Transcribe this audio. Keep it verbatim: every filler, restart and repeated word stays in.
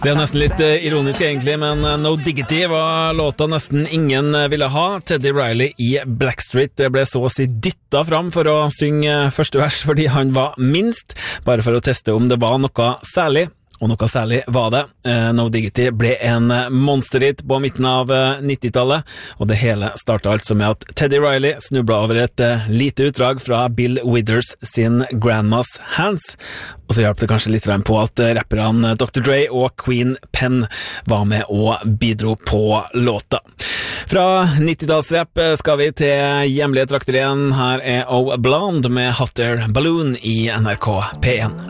Det er nesten litt eh, ironisk egentlig, men eh, No Diggity var låta nesten ingen eh, ville ha. Teddy Riley i Blackstreet ble så å si dyttet fram for å synge eh, første vers fordi han var minst, bare for å teste om det var noe særlig. Og noe særlig var det. Eh, No Diggity ble en monsterhit på midten av eh, nittitallet, og det hele startet altså med at Teddy Riley snublet over et eh, lite utdrag fra Bill Withers sin Grandma's Hands, og så hjalp det kanskje litt på at eh, rapperne doktor Dre og Queen Pen var med og bidro på låta. Fra nittitallsrapp skal vi til hjemlige trakter igjen. Her er O Blonde med Hot Air Balloon i N R K P en.